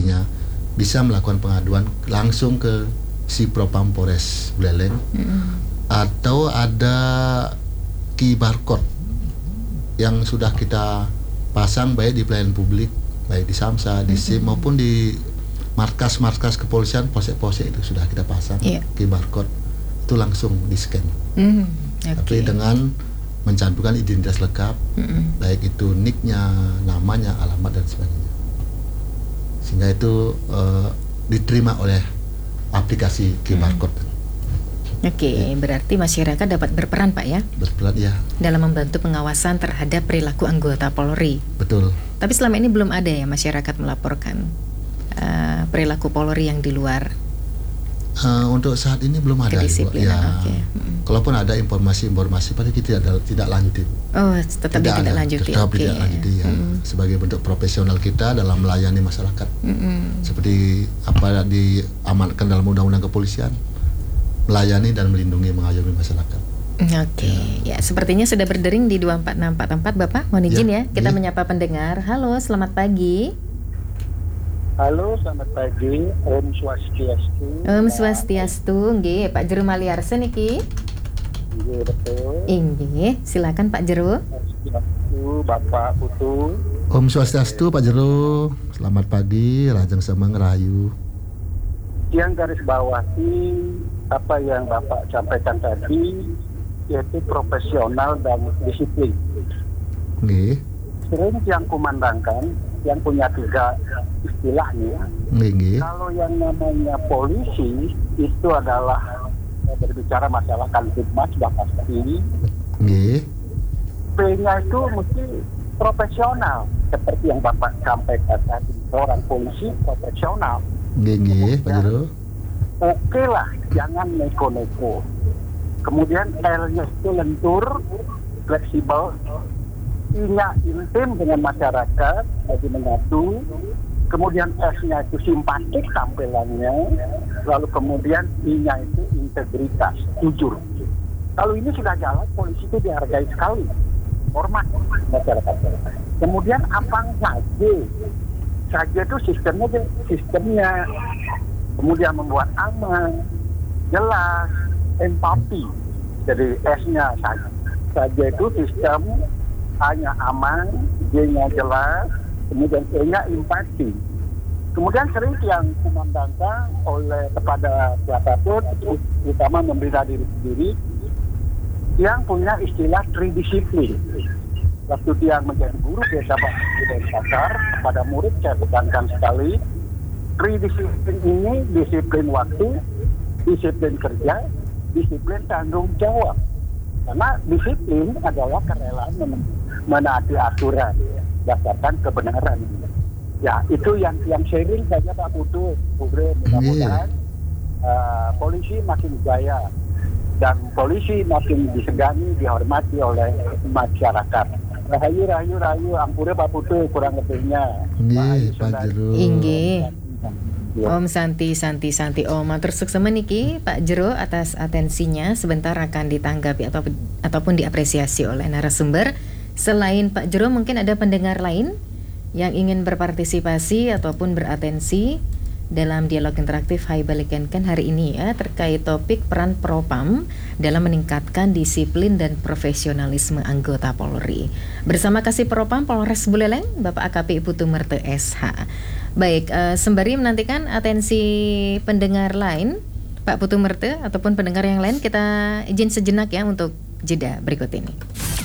aplikasinya, bisa melakukan pengaduan langsung ke si Propam Polres Buleleng, atau ada QR code yang sudah kita pasang baik di pelayanan publik, baik di Samsa, di SIM maupun di markas-markas kepolisian, polsek-polsek itu sudah kita pasang QR code, itu langsung di scan. Tapi dengan mencantumkan identitas lengkap, baik itu nicknya, namanya, alamat dan sebagainya, sehingga itu diterima oleh aplikasi QR code. Berarti masyarakat dapat berperan Pak ya? Berperan ya. Dalam membantu pengawasan terhadap perilaku anggota Polri. Betul. Tapi selama ini belum ada ya masyarakat melaporkan perilaku Polri yang di luar. Untuk saat ini belum ada. Kedisiplinan. Kalaupun ada informasi pasti kita tidak lanjutin. Oh, tetap tidak lanjuti. Tetap tidak lanjuti ya. Sebagai bentuk profesional kita dalam melayani masyarakat. Seperti apa diamankan dalam undang-undang kepolisian, melayani dan melindungi mengayomi masyarakat. Ya, sepertinya sudah berdering di 24644 Bapak. Mohon izin ya, kita menyapa pendengar. Halo, selamat pagi. Halo, selamat pagi. Om Swastiastu. Om Swastiastu, nggih, Pak Jero Maliarsen iki. Nggih, betul. Nggih, silakan Pak Jero. Swastiastu, Bapak Putu. Om Swastiastu, Pak Jero. Selamat pagi, Rajeng Semeng Rahayu. Yang garis bawahi apa yang Bapak sampaikan tadi, yaitu profesional dan disiplin. Nggih. Sering yang kumandangkan, yang punya 3 istilahnya. Kalau yang namanya polisi itu adalah berbicara masalah Kamtibmas sudah pasti. P-nya itu mesti profesional, seperti yang Bapak sampaikan tadi, seorang polisi profesional. Pak Jero. Oke lah, jangan neko-neko. Kemudian L-nya itu lentur, fleksibel. I-nya intim dengan masyarakat, jadi menyatu. Kemudian S-nya itu simpatik tampilannya. Lalu kemudian I-nya itu integritas, jujur. Kalau ini sudah jalan, polisi itu dihargai sekali, hormat masyarakat. Kemudian apa saja itu sistemnya. Kemudian membuat aman, jelas, empati. Jadi S-nya saja itu sistem, A-nya aman, G-nya jelas, kemudian E-nya empati. Kemudian sering yang kumandangkan oleh kepada siapapun, terutama membela diri sendiri, yang punya istilah tridisiplin. Waktu dia menjadi guru biasa di dasar, kepada murid saya tekankan sekali, tridisiplin ini disiplin waktu, disiplin kerja, disiplin tanggung jawab. Karena disiplin adalah kerelaan menaati aturan berdasarkan kebenaran. Ya, itu yang sharing saja Pak Putu. Mudah-mudahan polisi makin jaya dan polisi makin disegani, dihormati oleh masyarakat. Rahayu, ampura Pak Putu kurang lebihnya. Pak Jero. Om Santi Om matur sukses meniki Pak Jero atas atensinya. Sebentar akan ditanggapi ataupun diapresiasi oleh narasumber. Selain Pak Jero, mungkin ada pendengar lain yang ingin berpartisipasi ataupun beratensi dalam dialog interaktif Hai Balikenken hari ini ya, terkait topik peran Propam dalam meningkatkan disiplin dan profesionalisme anggota Polri. Bersama Kasih Propam Polres Buleleng, Bapak AKP Putu Merte SH. Baik, sembari menantikan atensi pendengar lain, Pak Putu Merte ataupun pendengar yang lain, kita izin sejenak ya untuk jeda berikut ini.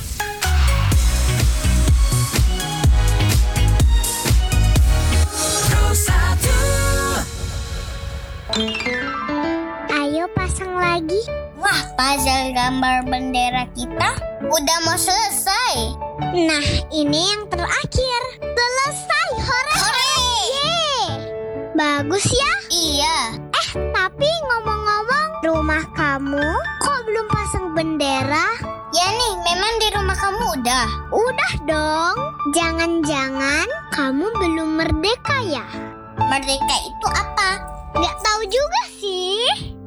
Ayo pasang lagi. Wah, puzzle gambar bendera kita udah mau selesai. Nah, ini yang terakhir. Selesai, hore! Yeay! Bagus ya? Iya. Tapi ngomong-ngomong, rumah kamu kok belum pasang bendera? Ya nih, memang di rumah kamu udah? Udah dong. Jangan-jangan kamu belum merdeka ya? Merdeka itu apa? Nggak tahu juga sih.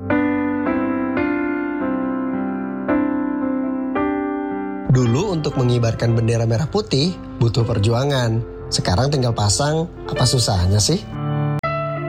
Dulu untuk mengibarkan bendera merah putih butuh perjuangan. Sekarang tinggal pasang, apa susahnya sih?